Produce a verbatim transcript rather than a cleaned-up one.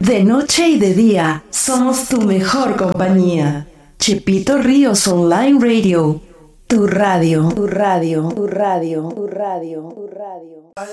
De noche y de día, somos tu mejor compañía. Chepito Ríos Online Radio. Tu radio, tu radio, tu radio, tu radio, tu radio.